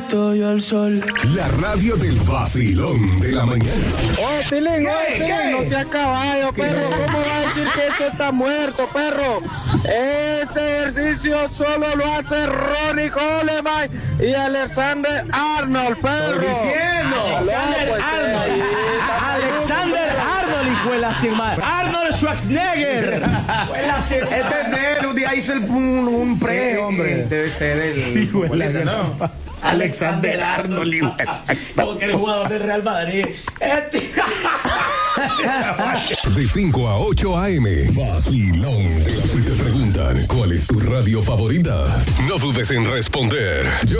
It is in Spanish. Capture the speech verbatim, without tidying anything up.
estoy al sol. La radio del vacilón de la mañana. Oh, Tilín, oh, Tilín, no sea caballo, perro. ¿Cómo va a decir que esto está muerto, perro? Ese ejercicio solo lo hace Ronnie Coleman y Alexander Arnold, perro. Estoy diciendo. Alexander pues, Arnold. eh, Alexander Arnold, hijo de la sin madre. Arnold Schwarzenegger. Este es de él, un día hizo el, un, un pre, hombre. Debe ser el. Hijo de la- ¿no? Alexander Arnold, hijo. Como que el jugador del Real Madrid. Este. De cinco a ocho a eme. Vacilón de la. Si te preguntan cuál es tu radio favorita, no dudes en responder. Yo